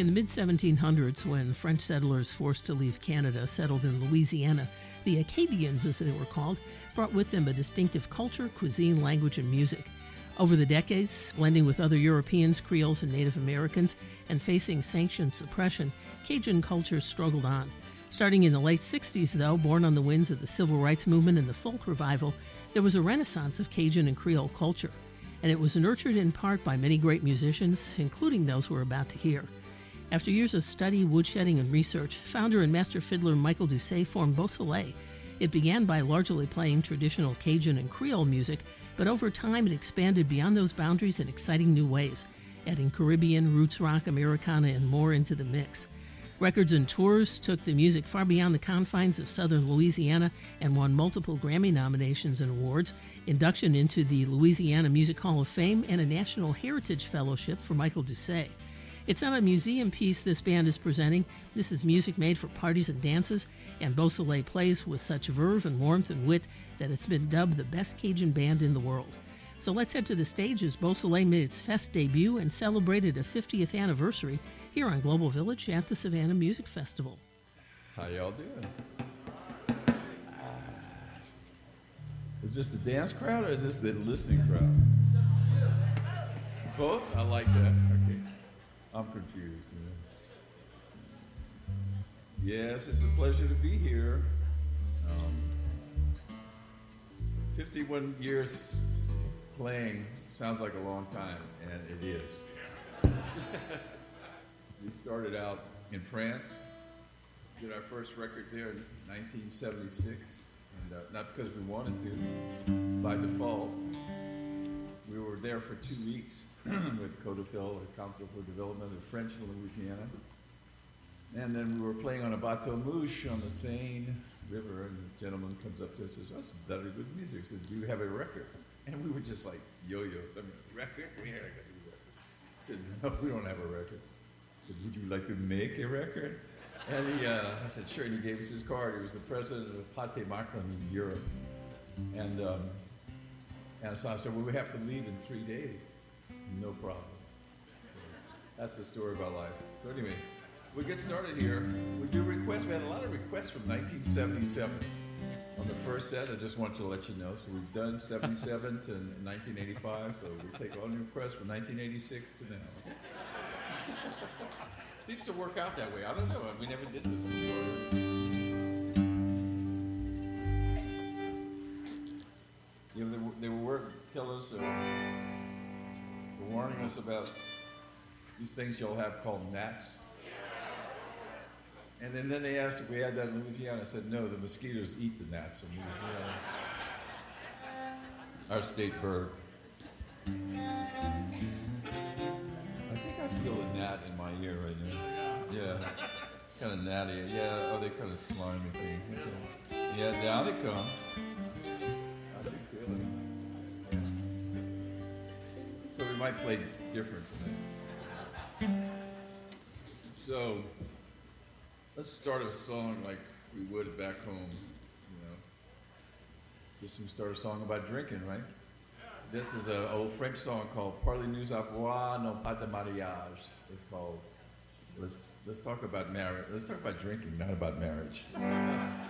In the mid-1700s, when French settlers forced to leave Canada settled in Louisiana, the Acadians, as they were called, brought with them a distinctive culture, cuisine, language, and music. Over the decades, blending with other Europeans, Creoles, and Native Americans, and facing sanctioned suppression, Cajun culture struggled on. Starting in the late 60s, though, born on the winds of the Civil Rights Movement and the folk revival, there was a renaissance of Cajun and Creole culture, and it was nurtured in part by many great musicians, including those we're about to hear. After years of study, woodshedding, and research, founder and master fiddler Michael Doucet formed Beausoleil. It began by largely playing traditional Cajun and Creole music, but over time it expanded beyond those boundaries in exciting new ways, adding Caribbean, roots rock, Americana, and more into the mix. Records and tours took the music far beyond the confines of southern Louisiana and won multiple Grammy nominations and awards, induction into the Louisiana Music Hall of Fame, and a National Heritage Fellowship for Michael Doucet. It's not a museum piece this band is presenting. This is music made for parties and dances, and Beausoleil plays with such verve and warmth and wit that it's been dubbed the best Cajun band in the world. So let's head to the stage as Beausoleil made its fest debut and celebrated a 50th anniversary here on Global Village at the Savannah Music Festival. How y'all doing? Is this the dance crowd or is this the listening crowd? Both? I like that. Okay. I'm confused. Yes, it's a pleasure to be here. 51 years playing sounds like a long time, and it is. We started out in France, did our first record there in 1976, and not because we wanted to, by default. We were there for 2 weeks with CODEFIL, the Council for Development of French in Louisiana. And then we were playing on a bateau mouche on the Seine River, and this gentleman comes up to us and says, "That's very good music." He says, "Do you have a record?" And we were just like yo-yos. I mean, record? We had a record. I said, "No, we don't have a record." I said, "Would you like to make a record?" And I said, "Sure," and he gave us his card. He was the president of Pâté Macron in Europe. And so I said, "Well, we have to leave in 3 days." No problem. So that's the story of our life. So anyway, we get started here. We do requests. We had a lot of requests from 1977 on the first set. I just want to let you know. So we've done 77 to 1985. So we take all new requests from 1986 to now. Seems to work out that way. I don't know. We never did this before. You know, they were killers. They're warning us about these things y'all have called gnats. And then they asked if we had that in Louisiana. I said, no, the mosquitoes eat the gnats in Louisiana. Our state bird. I think I feel a gnat in my ear right now. Yeah, kind of gnatty. Yeah, oh, they kind of slimy things. Okay. Yeah, down they come. I can feel it. Yeah. So we might play different tonight. So let's start a song like we would back home, you know. Just start a song about drinking, right? This is an old French song called Parlez-nous à boire, non pas de mariage. It's called, let's talk about marriage. Let's talk about drinking, not about marriage.